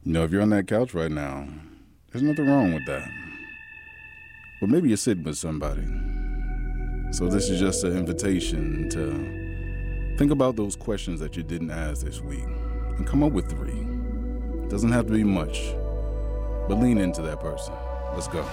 If you're on that couch right now, there's nothing wrong with that. But maybe you're sitting with somebody. So this is just an invitation to think about those questions that you didn't ask this week and come up with 3. It doesn't have to be much, but lean into that person. Let's go.